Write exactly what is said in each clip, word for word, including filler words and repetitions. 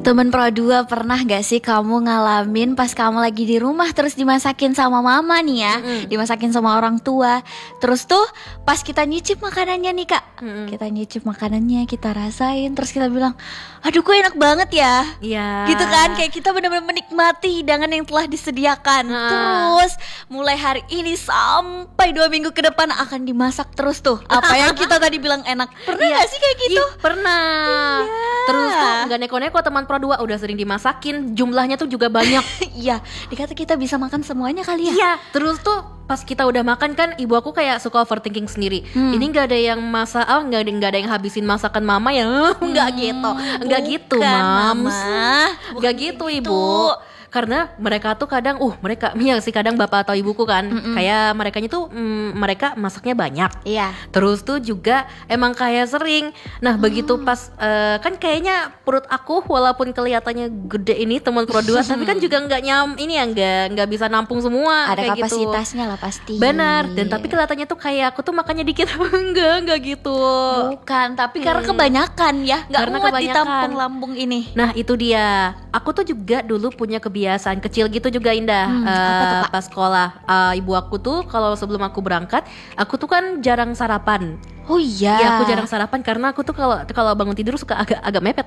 Temen Pro dua, pernah gak sih kamu ngalamin pas kamu lagi di rumah terus dimasakin sama mama nih ya, mm-hmm. dimasakin sama orang tua. Terus tuh pas kita nyicip makanannya nih kak, mm-hmm. kita nyicip makanannya, kita rasain, terus kita bilang, aduh kok enak banget ya. Iya. Gitu kan, kayak kita benar-benar menikmati hidangan yang telah disediakan. Nah. Terus mulai hari ini sampai dua minggu ke depan akan dimasak terus tuh apa yang kita tadi bilang enak. Pernah iya. gak sih kayak gitu? Ih, pernah. Iya. Terus tuh gak neko-neko teman Pro dua udah sering dimasakin, jumlahnya tuh juga banyak. Iya, dikata kita bisa makan semuanya kali ya. Iya, terus tuh pas kita udah makan kan, ibu aku kayak suka overthinking sendiri. hmm. Ini gak ada yang masak, oh gak ada, gak ada yang habisin masakan mama ya. hmm, Gak gitu, gak gitu mams, gak gitu ibu. Karena mereka tuh kadang, uh mereka, iya sih kadang bapak atau ibuku kan, mm-mm. kayak merekanya tuh, mm, mereka masaknya banyak. Iya. Terus tuh juga emang kayak sering. Nah begitu hmm. pas, uh, kan kayaknya perut aku walaupun kelihatannya gede ini teman Pro dua, tapi kan juga nggak nyam, ini ya nggak nggak bisa nampung semua. Ada kayak kapasitasnya gitu. lah pasti. Benar. Dan tapi kelihatannya tuh kayak aku tuh makannya dikit. enggak, enggak gitu. Bukan, tapi hmm. karena kebanyakan ya, nggak karena muat kebanyakan. ditampung lambung ini. Nah itu dia. Aku tuh juga dulu punya kebiasaan kebiasaan kecil gitu juga Indah. hmm, uh, apa tuh, pas sekolah, uh, ibu aku tuh kalau sebelum aku berangkat, aku tuh kan jarang sarapan. Oh iya. Iya, aku jarang sarapan karena aku tuh kalau kalau bangun tidur suka agak agak mepet.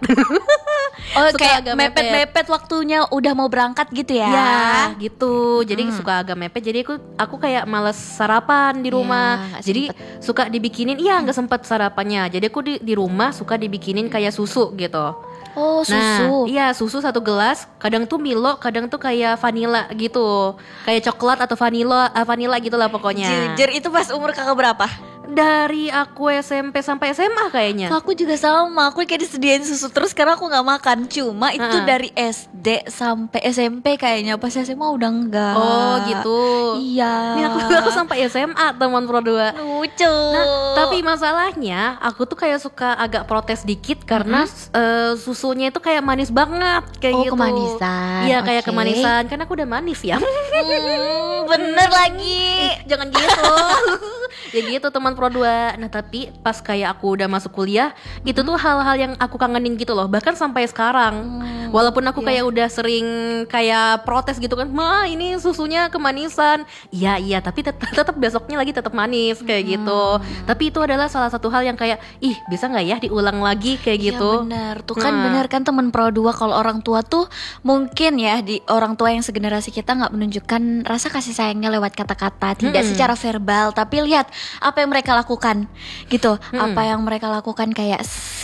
Oh suka kayak agak mepet-mepet waktunya udah mau berangkat gitu ya. Ya gitu. Jadi hmm. suka agak mepet. Jadi aku aku kayak males sarapan di rumah. Ya, jadi sempet. Suka dibikinin, iya nggak sempet sarapannya. Jadi aku di di rumah suka dibikinin kayak susu gitu. Oh susu. Nah, iya susu satu gelas. Kadang tuh Milo, kadang tuh kayak vanilla gitu. Kayak coklat atau vanilla, uh, vanilla gitulah pokoknya. Jujur itu pas umur kakak berapa? Dari aku S M P sampai S M A kayaknya. Aku juga sama, aku kayak disediain susu terus karena aku gak makan. Cuma itu uh-uh. dari S D sampai S M P kayaknya. Pas S M A udah enggak. Oh gitu. Iya. Ini aku, aku sampai S M A teman Pro dua. Lucu. Nah, tapi masalahnya aku tuh kayak suka agak protes dikit karena mm-hmm. uh, susunya itu kayak manis banget kayak oh, gitu. Kemanisan. Iya, kayak okay. kemanisan karena aku udah manis ya. hmm, bener lagi. Jangan gitu. Ya gitu teman Pro dua. Nah tapi pas kayak aku udah masuk kuliah, hmm. itu tuh hal-hal yang aku kangenin gitu loh. Bahkan sampai sekarang, hmm. walaupun aku yeah. kayak udah sering kayak protes gitu kan, ma ini susunya kemanisan. Iya iya, tapi tetap tetap besoknya lagi tetap manis kayak hmm. gitu. Tapi itu adalah salah satu hal yang kayak, ih bisa nggak ya diulang lagi kayak ya, gitu. Benar, tuh kan nah. benar kan teman Pro dua, kalau orang tua tuh mungkin ya di orang tua yang segenerasi kita nggak menunjukkan rasa kasih sayangnya lewat kata-kata, tidak hmm. secara verbal, tapi lihat apa yang mereka lakukan gitu. hmm. Apa yang mereka lakukan kayak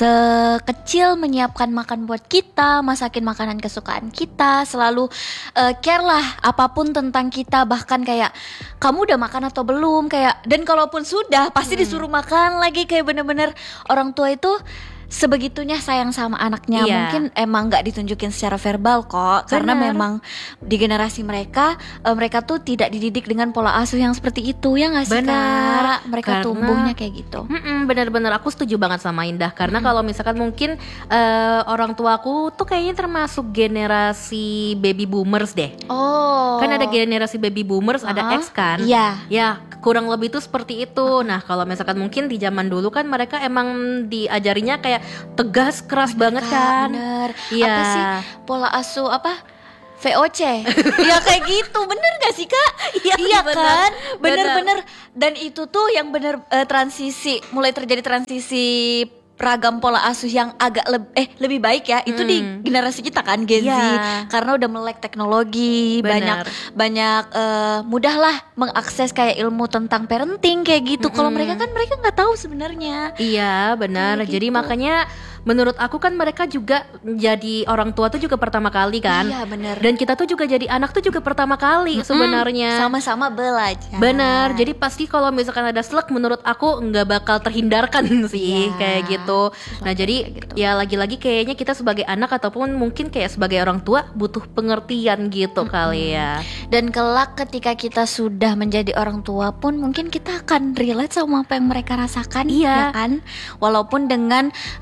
sekecil menyiapkan makan buat kita, masakin makanan kesukaan kita, selalu uh, care lah apapun tentang kita, bahkan kayak kamu udah makan atau belum, kayak, dan kalaupun sudah pasti hmm. disuruh makan lagi. Kayak bener-bener orang tua itu sebegitunya sayang sama anaknya. Iya. Mungkin emang gak ditunjukin secara verbal kok. Bener. Karena memang di generasi mereka uh, mereka tuh tidak dididik dengan pola asuh yang seperti itu. Ya gak sih Kak? Mereka karena, tumbuhnya kayak gitu. Bener-bener aku setuju banget sama Indah. Karena mm. kalau misalkan mungkin uh, orang tuaku tuh kayaknya termasuk generasi baby boomers deh. Oh. Kan ada generasi baby boomers, uh-huh. ada X kan. Iya. Ya kurang lebih tuh seperti itu. uh-huh. Nah kalau misalkan mungkin di zaman dulu kan mereka emang diajarinya kayak tegas, keras bener, banget kan. Bener. Ya. Apa sih pola asuh apa? V O C. Ya kayak gitu. Bener gak sih Kak? Ya, iya bener, kan? Bener-bener. bener. Dan itu tuh yang bener uh, transisi, mulai terjadi transisi ragam pola asuh yang agak lebih eh lebih baik ya. Itu hmm. di generasi kita kan Gen Z. Ya. Karena udah melek teknologi, bener. banyak banyak uh, mudah lah mengakses kayak ilmu tentang parenting kayak gitu. Mm-hmm. Kalau mereka kan mereka nggak tahu sebenarnya. Iya benar. Jadi gitu. makanya menurut aku kan mereka juga jadi orang tua tuh juga pertama kali kan. Iya benar. Dan kita tuh juga jadi anak tuh juga pertama kali mm-hmm. sebenarnya. Sama-sama belajar. Benar. Jadi pasti kalau misalkan ada slek menurut aku nggak bakal terhindarkan sih ya. Kayak gitu. Nah Sampai jadi gitu. Ya lagi-lagi kayaknya kita sebagai anak ataupun mungkin kayak sebagai orang tua butuh pengertian gitu mm-hmm. kali ya. Dan kelak ketika kita sudah menjadi orang tua pun mungkin kita akan relate sama apa yang mereka rasakan. Iya. Ya kan. Walaupun dengan uh,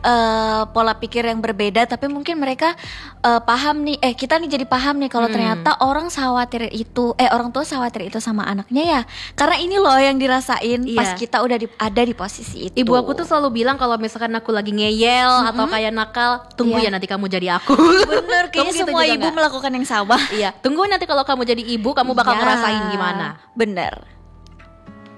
uh, pola pikir yang berbeda, tapi mungkin mereka uh, paham nih, eh kita nih jadi paham nih kalau Hmm. ternyata orang khawatir itu, eh orang tua khawatir itu sama anaknya ya, karena ini loh yang dirasain Iya. pas kita udah di, ada di posisi itu. Ibu aku tuh selalu bilang kalau misalkan aku lagi ngeyel atau kayak nakal, tunggu Iya. ya nanti kamu jadi aku. Bener, kayaknya Kamu gitu semua juga ibu nggak? melakukan yang sama. Iya, tunggu nanti kalau kamu jadi ibu, kamu bakal Iya, ngerasain gimana. Bener.